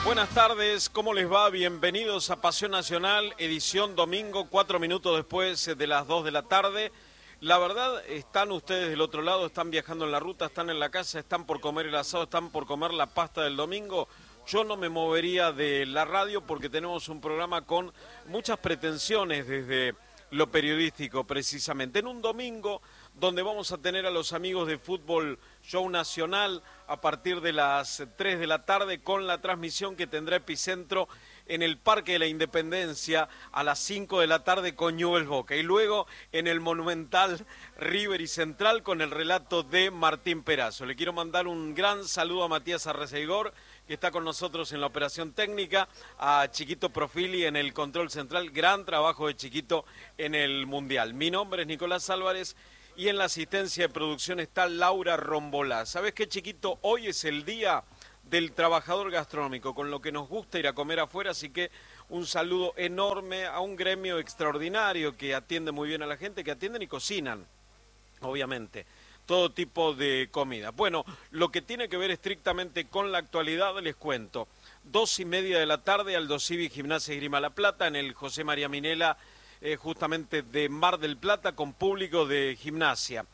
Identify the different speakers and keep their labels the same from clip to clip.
Speaker 1: Buenas tardes, ¿cómo les va? Bienvenidos a Pasión Nacional, edición domingo, 4 minutos después de las 2 de la tarde. La verdad, están ustedes del otro lado, están viajando en la ruta, están en la casa, están por comer el asado, están por comer la pasta del domingo. Yo no me movería de la radio porque tenemos un programa con muchas pretensiones desde lo periodístico, precisamente. En un domingo donde vamos a tener a los amigos de Fútbol Show Nacional a partir de las 3 de la tarde con la transmisión que tendrá Epicentro en el Parque de la Independencia a las 5 de la tarde con Newell's Boca. Y luego en el Monumental River y Central con el relato de Martín Perazo. Le quiero mandar un gran saludo a Matías Arreceigor, que está con nosotros en la operación técnica, a Chiquito Profili en el control central. Gran trabajo de Chiquito en el Mundial. Mi nombre es Nicolás Álvarez. Y en la asistencia de producción está Laura Rombolá. ¿Sabés qué, Chiquito? Hoy es el día del trabajador gastronómico, con lo que nos gusta ir a comer afuera, así que un saludo enorme a un gremio extraordinario que atiende muy bien a la gente, que atienden y cocinan, obviamente, todo tipo de comida. Bueno, lo que tiene que ver estrictamente con la actualidad, les cuento. 2:30 de la tarde, Aldo Civi, Gimnasia Esgrima La Plata, en el José María Minela, justamente de Mar del Plata, con público de Gimnasia.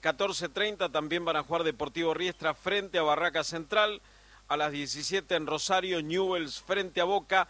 Speaker 1: 14:30 también van a jugar Deportivo Riestra frente a Barraca Central. A las 17 en Rosario, Newell's frente a Boca.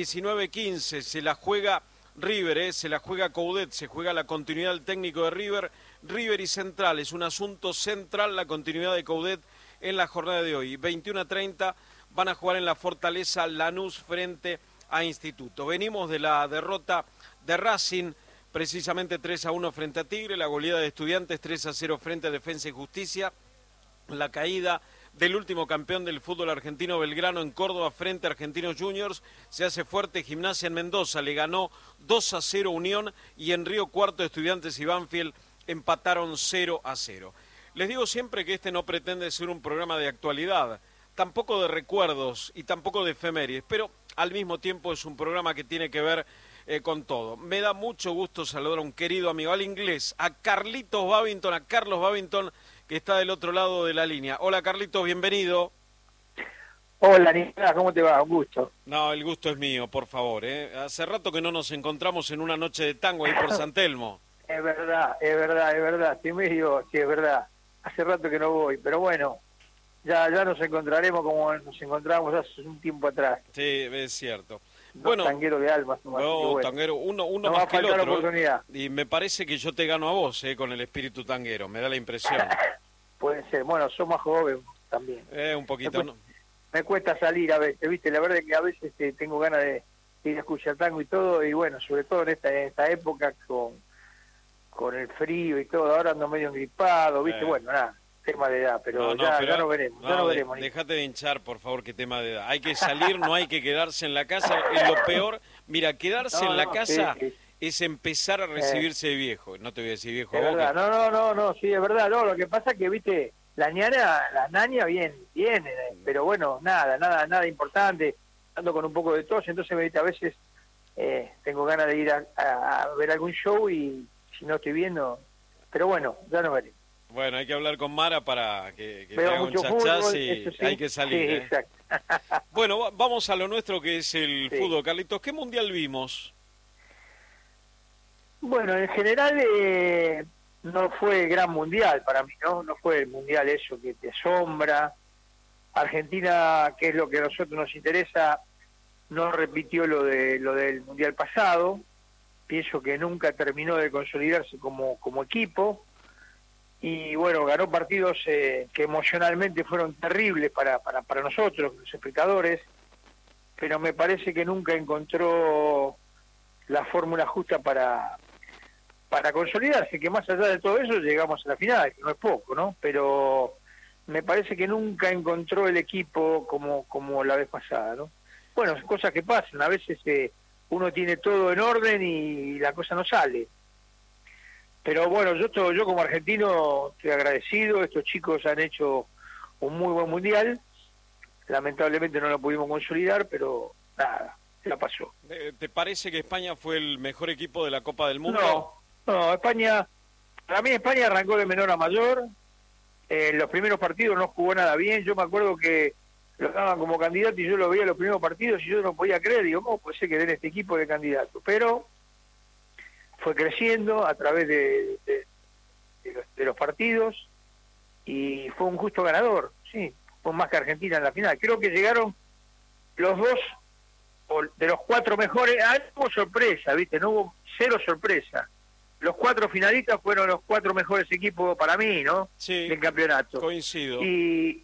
Speaker 1: 19:15 se la juega River, se la juega Coudet, se juega la continuidad del técnico de River. River y Central, es un asunto central la continuidad de Coudet en la jornada de hoy. 21:30 van a jugar en la Fortaleza Lanús frente a Instituto. Venimos de la derrota de Racing, precisamente 3-1 frente a Tigre, la goleada de Estudiantes 3-0 frente a Defensa y Justicia, la caída del último campeón del fútbol argentino Belgrano en Córdoba frente a Argentinos Juniors, se hace fuerte Gimnasia en Mendoza, le ganó 2-0 Unión y en Río Cuarto Estudiantes y Banfield empataron 0-0. Les digo siempre que este no pretende ser un programa de actualidad, tampoco de recuerdos y tampoco de efemérides, pero al mismo tiempo es un programa que tiene que ver con todo. Me da mucho gusto saludar a un querido amigo, al inglés, a Carlitos Babington, a Carlos Babington, que está del otro lado de la línea. Hola Carlitos, bienvenido.
Speaker 2: Hola Nicolás, ¿cómo te va? Un gusto.
Speaker 1: No, el gusto es mío, por favor. Hace rato que no nos encontramos en una noche de tango ahí por San Telmo.
Speaker 2: Es verdad. Estoy medio, sí, es verdad. Hace rato que no voy, pero bueno, ya nos encontraremos como nos encontramos hace un tiempo atrás.
Speaker 1: Sí, es cierto.
Speaker 2: Bueno, tanguero de alma.
Speaker 1: No, bueno. Tanguero, uno más que el otro. Y me parece que yo te gano a vos, con el espíritu tanguero, me da la impresión.
Speaker 2: Puede ser, bueno, sos más joven también.
Speaker 1: Un poquito, ¿no?
Speaker 2: Me cuesta salir a veces, ¿viste? La verdad es que a veces tengo ganas de ir a escuchar tango y todo, y bueno, sobre todo en esta época con el frío y todo, ahora ando medio engripado, ¿viste? Bueno, nada. Tema de edad, pero ya no veremos, ya no veremos.
Speaker 1: Déjate de hinchar, por favor, que tema de edad. Hay que salir, no hay que quedarse en la casa. Es lo peor. Mira, quedarse en la casa es empezar a recibirse de viejo. No te voy a decir viejo a vos.
Speaker 2: Verdad. No, sí, es verdad. No, lo que pasa es que, viste, la ñaña viene, pero bueno, nada importante. Ando con un poco de tos, entonces, viste, a veces tengo ganas de ir a ver algún show y si no estoy viendo, pero bueno, ya no veremos.
Speaker 1: Bueno, hay que hablar con Mara para que te haga un chachás y sí, hay que salir.
Speaker 2: Sí, exacto.
Speaker 1: Bueno, vamos a lo nuestro que es el fútbol. Carlitos, ¿qué mundial vimos?
Speaker 2: Bueno, en general no fue gran mundial para mí, no fue el mundial eso que te asombra. Argentina, que es lo que a nosotros nos interesa, no repitió lo del mundial pasado. Pienso que nunca terminó de consolidarse como equipo. Y bueno, ganó partidos que emocionalmente fueron terribles para nosotros, los espectadores, pero me parece que nunca encontró la fórmula justa para consolidarse, que más allá de todo eso llegamos a la final, que no es poco, ¿no? Pero me parece que nunca encontró el equipo como la vez pasada, ¿no? Bueno, cosas que pasan, a veces uno tiene todo en orden y la cosa no sale. Pero bueno, yo como argentino estoy agradecido, estos chicos han hecho un muy buen mundial, lamentablemente no lo pudimos consolidar, pero nada, la pasó.
Speaker 1: ¿Te parece que España fue el mejor equipo de la Copa del Mundo?
Speaker 2: No, para mí España arrancó de menor a mayor, los primeros partidos no jugó nada bien, yo me acuerdo que lo daban como candidato y yo lo veía en los primeros partidos y yo no podía creer, digo, ¿cómo puede ser que den este equipo de candidato? Pero fue creciendo a través de los partidos y fue un justo ganador, sí, fue más que Argentina en la final. Creo que llegaron los dos, de los 4 mejores, no hubo sorpresa, ¿viste? No hubo cero sorpresa. Los 4 finalistas fueron los 4 mejores equipos para mí, ¿no?
Speaker 1: Sí,
Speaker 2: del campeonato.
Speaker 1: Coincido.
Speaker 2: Y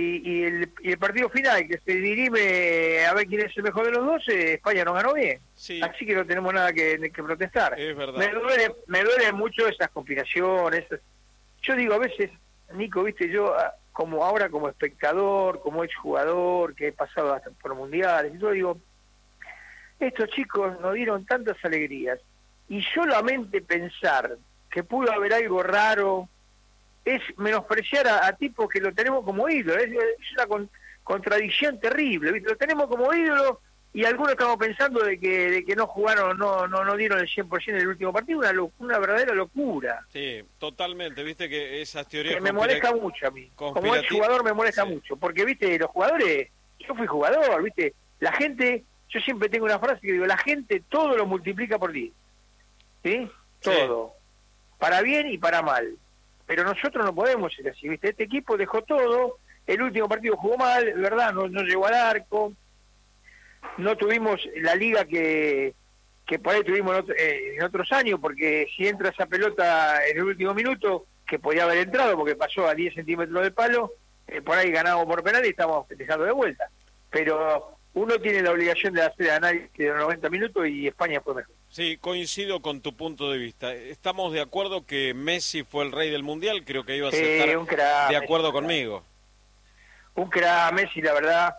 Speaker 2: el partido final, que se dirime a ver quién es el mejor de los dos, España no ganó bien.
Speaker 1: Sí.
Speaker 2: Así que no tenemos nada que protestar.
Speaker 1: Es verdad.
Speaker 2: Me duele mucho esas combinaciones. Yo digo a veces, Nico, viste, yo como ahora como espectador, como exjugador, que he pasado hasta por mundiales, y yo digo, estos chicos nos dieron tantas alegrías. Y solamente pensar que pudo haber algo raro es menospreciar a tipos que lo tenemos como ídolo. Es una contradicción terrible, ¿viste? Lo tenemos como ídolo y algunos estamos pensando de que no jugaron, no dieron el 100% en el último partido. Una verdadera locura.
Speaker 1: Sí, totalmente. Viste que esas teorías...
Speaker 2: Que me molesta mucho a mí. Como exjugador me molesta mucho. Porque, viste, los jugadores... Yo fui jugador, viste. La gente... Yo siempre tengo una frase que digo, la gente todo lo multiplica por 10. ¿Sí? Todo. Sí. Para bien y para mal. Pero nosotros no podemos ser así, ¿viste? Este equipo dejó todo, el último partido jugó mal, ¿verdad? No llegó al arco, no tuvimos la liga que por ahí tuvimos en otros años, porque si entra esa pelota en el último minuto, que podía haber entrado porque pasó a 10 centímetros del palo, por ahí ganamos por penal y estamos festejando de vuelta. Pero uno tiene la obligación de hacer análisis de los 90 minutos y España fue mejor.
Speaker 1: Sí, coincido con tu punto de vista. Estamos de acuerdo que Messi fue el rey del Mundial, creo que ibas a estar de acuerdo conmigo.
Speaker 2: Un crack, Messi, la verdad,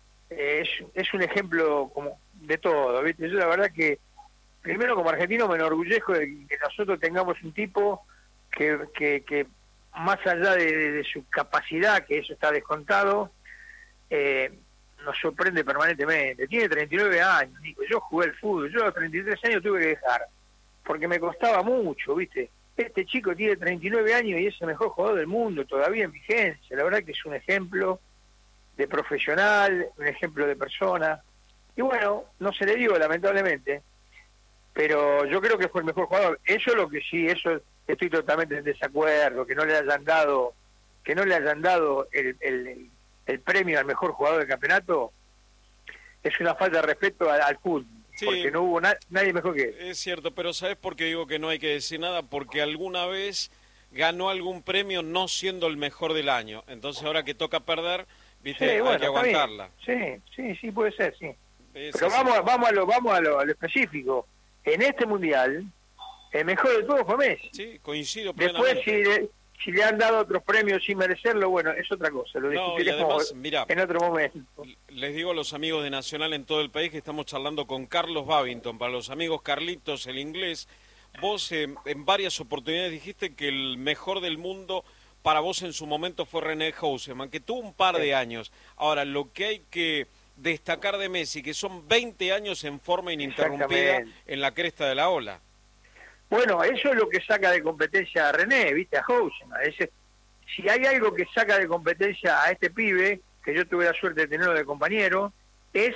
Speaker 2: es un ejemplo como de todo, ¿viste? Yo la verdad que, primero como argentino me enorgullezco de que nosotros tengamos un tipo que más allá de su capacidad, que eso está descontado, nos sorprende permanentemente. Tiene 39 años, Nico. Yo jugué al fútbol, yo a los 33 años tuve que dejar, porque me costaba mucho, ¿viste? Este chico tiene 39 años y es el mejor jugador del mundo, todavía en vigencia. La verdad que es un ejemplo de profesional, un ejemplo de persona. Y bueno, no se le dio, lamentablemente, pero yo creo que fue el mejor jugador. Eso es lo que sí, eso estoy totalmente en desacuerdo, que no le hayan dado el premio al mejor jugador del campeonato. Es una falta de respeto al fútbol, sí, porque no hubo nadie mejor que él.
Speaker 1: Es cierto, pero ¿sabes por qué digo que no hay que decir nada? Porque alguna vez ganó algún premio no siendo el mejor del año. Entonces ahora que toca perder, viste, sí, hay que aguantarla.
Speaker 2: Sí, puede ser, sí. Pero vamos a lo específico. En este mundial, el mejor de todos fue Messi.
Speaker 1: Sí, coincido plenamente.
Speaker 2: Después, si le han dado otros premios sin merecerlo, bueno, es otra cosa, lo discutiremos en otro momento.
Speaker 1: Les digo a los amigos de Nacional en todo el país que estamos charlando con Carlos Babington. Para los amigos Carlitos, el inglés, vos en varias oportunidades dijiste que el mejor del mundo para vos en su momento fue René Houseman, que tuvo un par de años. Ahora, lo que hay que destacar de Messi, que son 20 años en forma ininterrumpida en la cresta de la ola.
Speaker 2: Bueno, eso es lo que saca de competencia a René, ¿viste? A Houseman. Si hay algo que saca de competencia a este pibe, que yo tuve la suerte de tenerlo de compañero, es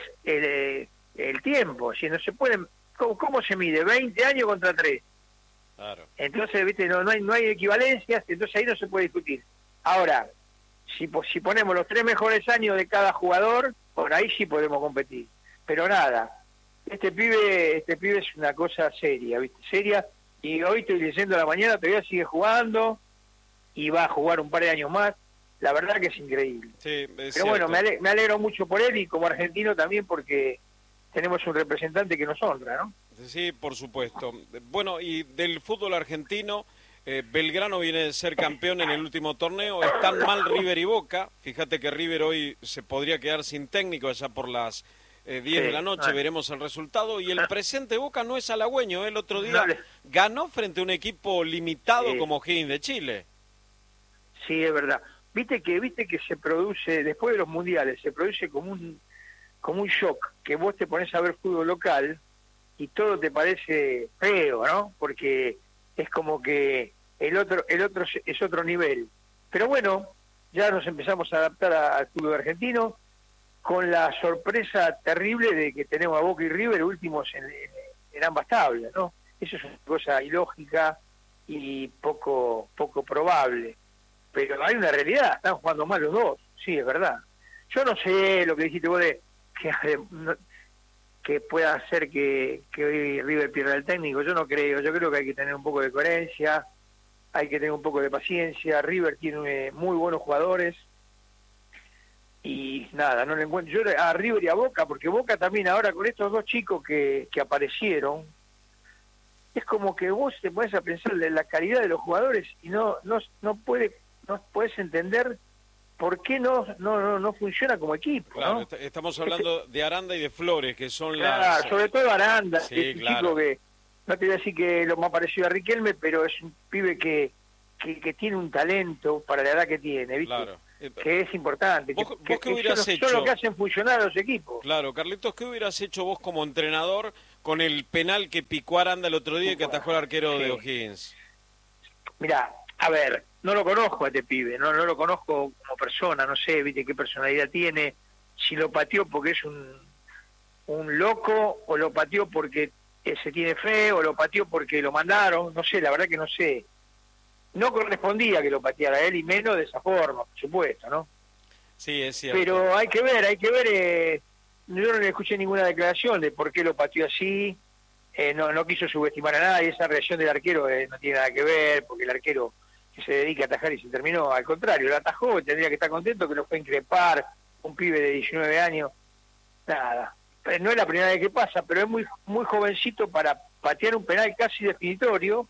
Speaker 2: el tiempo. Si no se pueden, ¿cómo se mide? 20 años contra 3.
Speaker 1: Claro.
Speaker 2: Entonces, ¿viste? No hay equivalencias, entonces ahí no se puede discutir. Ahora, si ponemos los 3 mejores años de cada jugador, por ahí sí podemos competir. Pero nada, este pibe es una cosa seria, ¿viste? Seria. Y hoy estoy leyendo a la mañana, todavía sigue jugando y va a jugar un par de años más. La verdad que es increíble.
Speaker 1: Sí,
Speaker 2: pero cierto. Bueno, me alegro mucho por él y como argentino también porque tenemos un representante que nos honra, ¿no?
Speaker 1: Sí, por supuesto. Bueno, y del fútbol argentino, Belgrano viene de ser campeón en el último torneo. Están mal River y Boca. Fíjate que River hoy se podría quedar sin técnico allá por las 10 de la noche, veremos el resultado. Y el presente Boca no es halagüeño. El otro día ganó frente a un equipo limitado como Higgins de Chile.
Speaker 2: Sí, es verdad. Viste que se produce, después de los mundiales, se produce como un shock, que vos te pones a ver fútbol local y todo te parece feo, ¿no? Porque es como que el otro es otro nivel. Pero bueno, ya nos empezamos a adaptar al fútbol argentino. con la sorpresa terrible de que tenemos a Boca y River últimos en ambas tablas, ¿no? Eso es una cosa ilógica y poco probable. Pero hay una realidad, están jugando mal los dos, sí, es verdad. Yo no sé lo que dijiste vos de que pueda hacer que hoy River pierda el técnico, yo no creo, yo creo que hay que tener un poco de coherencia, hay que tener un poco de paciencia. River tiene muy buenos jugadores y nada, no le encuentro yo a River y a Boca, porque Boca también ahora con estos dos chicos que aparecieron, es como que vos te pones a pensar en la calidad de los jugadores y no puedes entender por qué no funciona como equipo.
Speaker 1: Claro,
Speaker 2: ¿no?
Speaker 1: estamos hablando de Aranda y de Flores, que son
Speaker 2: claro, sobre todo Aranda,
Speaker 1: sí,
Speaker 2: es un
Speaker 1: claro.
Speaker 2: chico que, no te voy a decir que lo más parecido a Riquelme, pero es un pibe que tiene un talento para la edad que tiene, ¿viste?
Speaker 1: Claro.
Speaker 2: Que es importante.
Speaker 1: ¿Vos qué hubieras hecho?
Speaker 2: Son lo que hacen funcionar a los equipos.
Speaker 1: Claro, Carlitos, ¿qué hubieras hecho vos como entrenador con el penal que picó Aranda el otro día y que atajó el arquero de O'Higgins?
Speaker 2: Mirá, a ver, no lo conozco a este pibe, no lo conozco como persona, no sé, viste qué personalidad tiene, si lo pateó porque es un loco, o lo pateó porque se tiene fe, o lo pateó porque lo mandaron, no sé, la verdad que no sé. No correspondía que lo pateara él, y menos de esa forma, por supuesto, ¿no?
Speaker 1: Sí, es cierto.
Speaker 2: Pero hay que ver, yo no le escuché ninguna declaración de por qué lo pateó así, no quiso subestimar a nadie, esa reacción del arquero no tiene nada que ver, porque el arquero que se dedica a atajar y se terminó, al contrario, lo atajó, tendría que estar contento, que lo fue a increpar, un pibe de 19 años, nada. No es la primera vez que pasa, pero es muy jovencito para patear un penal casi definitorio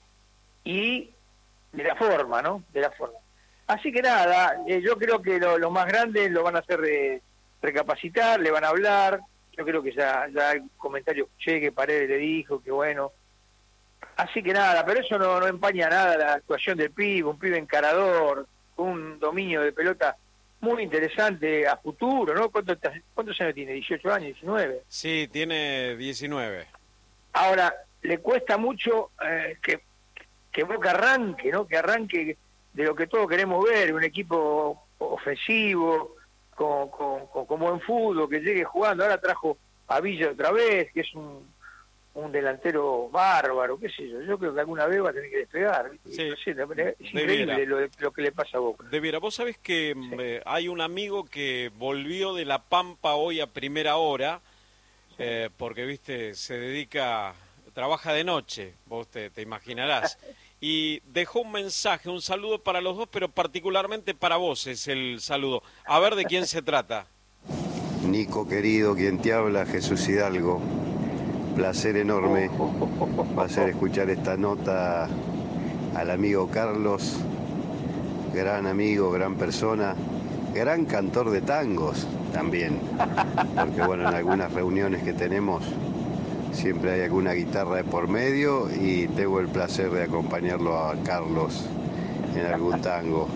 Speaker 2: y de la forma, ¿no? De la forma. Así que nada, yo creo que lo más grande lo van a hacer recapacitar, le van a hablar. Yo creo que ya el comentario escuché que Paredes le dijo que bueno. Así que nada, pero eso no empaña nada la actuación del pibe, un pibe encarador, un dominio de pelota muy interesante a futuro, ¿no? ¿Cuántos años tiene? ¿18 años? ¿19?
Speaker 1: Sí, tiene 19.
Speaker 2: Ahora, le cuesta mucho que Boca arranque, ¿no? Que arranque de lo que todos queremos ver, un equipo ofensivo, con buen fútbol, que llegue jugando. Ahora trajo a Villa otra vez, que es un delantero bárbaro, qué sé yo. Yo creo que alguna vez va a tener que despegar.
Speaker 1: Sí,
Speaker 2: no sé, es increíble lo que le pasa a Boca.
Speaker 1: Debiera, vos sabés que hay un amigo que volvió de La Pampa hoy a primera hora, porque, viste, trabaja de noche, vos te imaginarás. Y dejó un mensaje, un saludo para los dos, pero particularmente para vos es el saludo. A ver de quién se trata.
Speaker 3: Nico querido, quien te habla, Jesús Hidalgo. Placer enorme va a ser escuchar esta nota al amigo Carlos, gran amigo, gran persona, gran cantor de tangos también, porque bueno, en algunas reuniones que tenemos siempre hay alguna guitarra de por medio y tengo el placer de acompañarlo a Carlos en algún tango.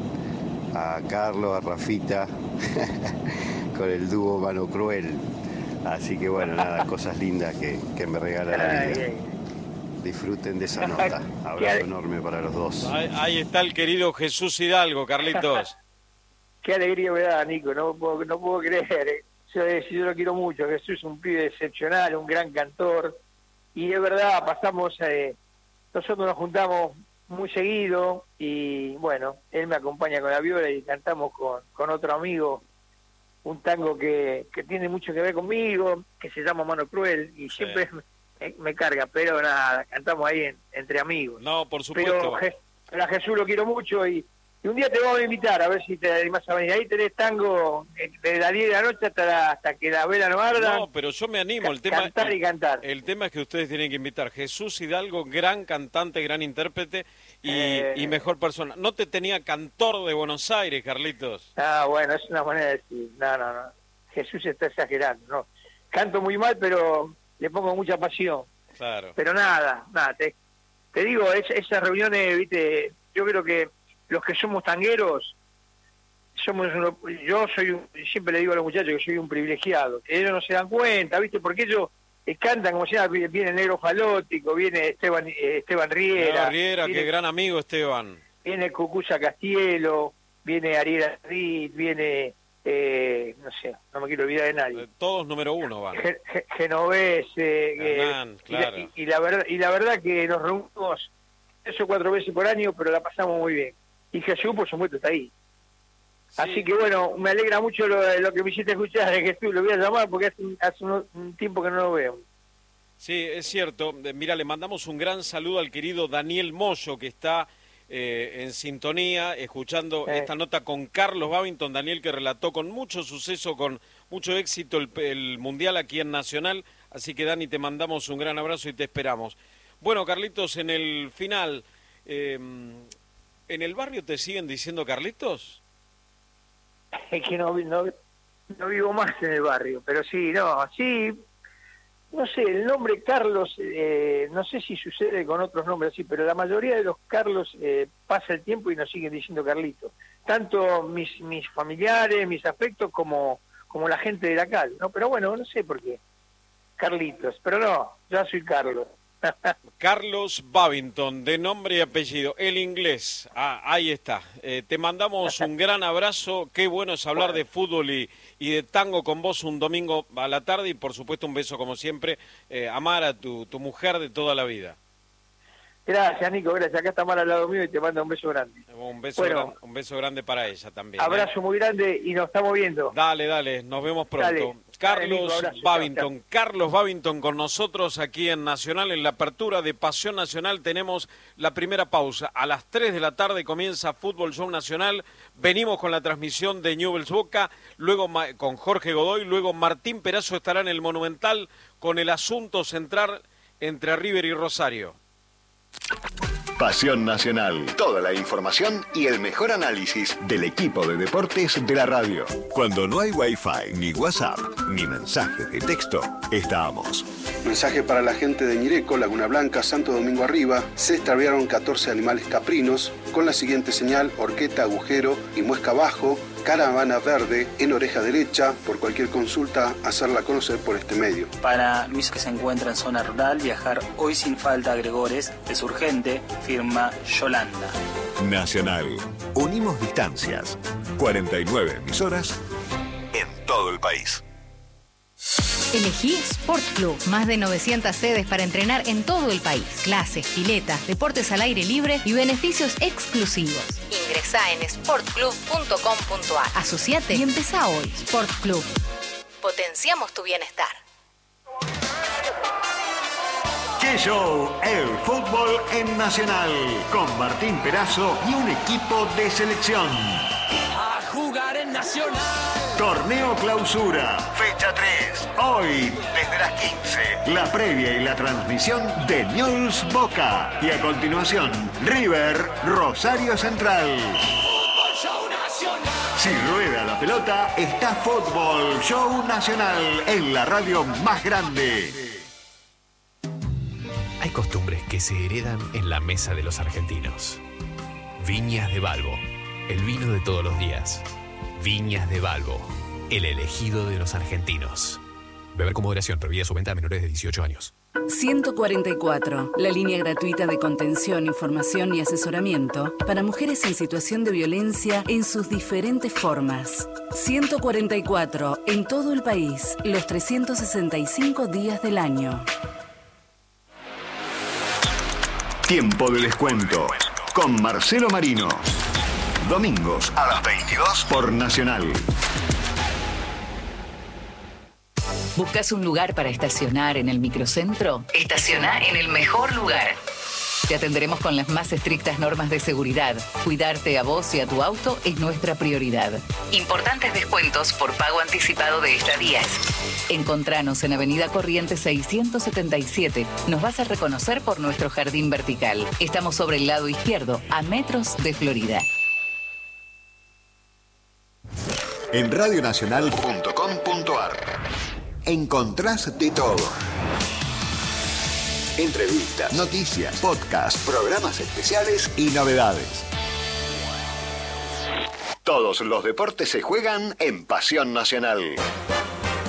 Speaker 3: A Carlos, a Rafita, con el dúo Mano Cruel. Así que bueno, nada, cosas lindas que me regala la vida. Disfruten de esa nota. Abrazo enorme para los dos.
Speaker 1: Ahí está el querido Jesús Hidalgo, Carlitos.
Speaker 2: Qué alegría me da, Nico, no puedo creer. Yo lo quiero mucho. Jesús es un pibe excepcional, un gran cantor. Y es verdad, nosotros nos juntamos muy seguido y bueno, él me acompaña con la viola y cantamos con otro amigo un tango que tiene mucho que ver conmigo, que se llama Mano Cruel, y siempre me carga, pero nada, cantamos ahí entre amigos.
Speaker 1: No, por supuesto.
Speaker 2: Pero a Jesús lo quiero mucho y un día te vamos a invitar a ver si te animás a venir. Ahí tenés tango de las 10 de la noche hasta que la vela no arda.
Speaker 1: No, pero yo me animo.
Speaker 2: Cantar y cantar.
Speaker 1: El tema es que ustedes tienen que invitar. Jesús Hidalgo, gran cantante, gran intérprete y mejor persona. No te tenía cantor de Buenos Aires, Carlitos.
Speaker 2: Bueno, es una manera de decir. No. Jesús está exagerando. No. Canto muy mal, pero le pongo mucha pasión.
Speaker 1: Claro.
Speaker 2: Pero nada, te digo, esas reuniones, viste, yo creo que los que somos tangueros, siempre le digo a los muchachos que soy un privilegiado, que ellos no se dan cuenta, ¿viste? Porque ellos cantan como si viene Negro Falótico, viene Esteban Riera.
Speaker 1: Qué gran amigo Esteban.
Speaker 2: Viene Cucuza Castielo, viene Ariel Arrit, viene no sé, no me quiero olvidar de nadie.
Speaker 1: Todos número 1 van.
Speaker 2: Genovés,
Speaker 1: Hernán, claro.
Speaker 2: y la verdad que nos reunimos 3 o 4 veces por año, pero la pasamos muy bien. Y Jesús, por supuesto, está ahí. Sí. Así que bueno, me alegra mucho lo que me hiciste escuchar, de Jesús, lo voy a llamar porque hace un tiempo que no lo veo.
Speaker 1: Sí, es cierto. Mira, le mandamos un gran saludo al querido Daniel Moyo, que está en sintonía, escuchando esta nota con Carlos Babington. Daniel, que relató con mucho suceso, con mucho éxito el Mundial aquí en Nacional. Así que, Dani, te mandamos un gran abrazo y te esperamos. Bueno, Carlitos, en el final, ¿en el barrio te siguen diciendo Carlitos?
Speaker 2: Es que no vivo más en el barrio, pero sí, no sé, el nombre Carlos, no sé si sucede con otros nombres así, pero la mayoría de los Carlos pasa el tiempo y nos siguen diciendo Carlitos. Tanto mis familiares, mis afectos, como la gente de la calle, ¿no? Pero bueno, no sé por qué. Carlitos, pero no, ya soy Carlos.
Speaker 1: Carlos Babington, de nombre y apellido, el inglés. Ahí está. Te mandamos un gran abrazo. Qué bueno es hablar de fútbol y de tango con vos un domingo a la tarde. Y por supuesto un beso como siempre. Amar a tu mujer de toda la vida.
Speaker 2: Gracias, Nico, gracias. Acá está Mara al lado mío y te mando un beso grande.
Speaker 1: Un beso grande para ella también.
Speaker 2: Abrazo muy grande y nos estamos viendo.
Speaker 1: Dale, nos vemos pronto.
Speaker 2: Dale,
Speaker 1: Carlos
Speaker 2: Nico,
Speaker 1: Babington,
Speaker 2: chao.
Speaker 1: Carlos Babington con nosotros aquí en Nacional, en la apertura de Pasión Nacional. Tenemos la primera pausa. A las 3 de la tarde comienza Fútbol Show Nacional. Venimos con la transmisión de Newell's Boca, luego con Jorge Godoy, luego Martín Perazo estará en el Monumental con el asunto central entre River y Rosario.
Speaker 4: Pasión Nacional. Toda la información y el mejor análisis del equipo de deportes de la radio. Cuando no hay Wi-Fi, ni WhatsApp, ni mensajes de texto, estamos.
Speaker 5: Mensaje para la gente de Ñireco, Laguna Blanca, Santo Domingo Arriba. Se extraviaron 14 animales caprinos con la siguiente señal: horqueta, agujero y muesca abajo, caravana verde en oreja derecha. Por cualquier consulta, hacerla conocer por este medio.
Speaker 6: Para Luis, que se encuentra en zona rural, viajar hoy sin falta a Gregores es urgente, firma Yolanda.
Speaker 4: Nacional. Unimos distancias. 49 emisoras en todo el país.
Speaker 7: Elegí Sport Club. Más de 900 sedes para entrenar en todo el país. Clases, piletas, deportes al aire libre y beneficios exclusivos. Ingresá en sportclub.com.ar. Asociate y empezá hoy. Sport Club. Potenciamos tu bienestar.
Speaker 4: ¡Qué show! El fútbol en Nacional. Con Martín Perazo y un equipo de selección.
Speaker 8: A jugar en Nacional.
Speaker 4: Torneo Clausura, fecha 3, hoy desde las 15. La previa y la transmisión de Newell's Boca. Y a continuación, River, Rosario Central.
Speaker 8: Fútbol Show Nacional.
Speaker 4: Si rueda la pelota, está Fútbol Show Nacional en la radio más grande.
Speaker 9: Hay costumbres que se heredan en la mesa de los argentinos. Viñas de Balbo, el vino de todos los días. Viñas de Balbo, el elegido de los argentinos. Beber con moderación, prohibida su venta a menores de 18 años.
Speaker 10: 144, la línea gratuita de contención, información y asesoramiento para mujeres en situación de violencia en sus diferentes formas. 144, en todo el país, los 365 días del año.
Speaker 4: Tiempo de descuento con Marcelo Marino. Domingos a las 22 por Nacional.
Speaker 11: ¿Buscas un lugar para estacionar en el microcentro? Estaciona en el mejor lugar. Te atenderemos con las más estrictas normas de seguridad. Cuidarte a vos y a tu auto es nuestra prioridad. Importantes descuentos por pago anticipado de estadías. Encontranos en Avenida Corrientes 677. Nos vas a reconocer por nuestro jardín vertical. Estamos sobre el lado izquierdo, a metros de Florida.
Speaker 4: En radionacional.com.ar encontrás de todo. Entrevistas, noticias, podcasts, programas especiales y novedades. Todos los deportes se juegan en Pasión Nacional.